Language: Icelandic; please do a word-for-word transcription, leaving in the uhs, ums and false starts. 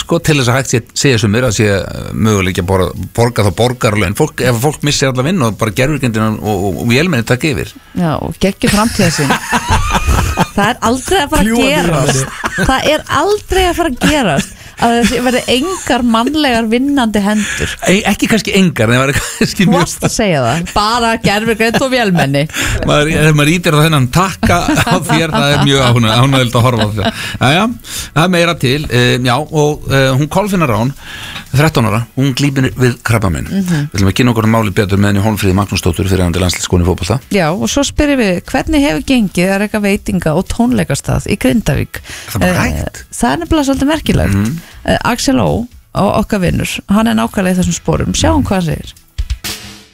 sko, til þess að hægt sé, segja sumir að sé möguleik að borga, borga þá borgarlaun fólk, ef fólk missir alla vinn og bara gerfurkendina og, og, og vélmenni taka yfir. Já, og geggjur framtíða sín. Það er aldrei að fara að gerast. Það er aldrei að fara að gerast að það verði engar mannlegar vinnandi hendur. e, Ekki kannski engar, en það verði kannski mjög Þú að segja það, bara gerfurgreind og vélmenni. maður, Ef maður ítir á þennan takka á þér, það er mjög ánægilegt að horfa á það. Jæja, það er meira til. uh, Já, og uh, hún Kolfinna Rán þrettán ára, hún glýpir við krabbaminn. mm-hmm. Við ætlum að kynna okkur máli betur með henni Hólmfríði Magnúsdóttur fyrir hann til landsliðskonu í fótbolta. Já, og svo spyrjum við, hvernig hefur gengið að reka veitinga og tónleikastað í Grindavík? Það er bara hægt. uh, Það er nefnilega svolítið merkilegt. mm. uh, Axel Ó, okkar vinnur, hann er nákvæmlega í þessum sporum. Sjáum hvað hann segir.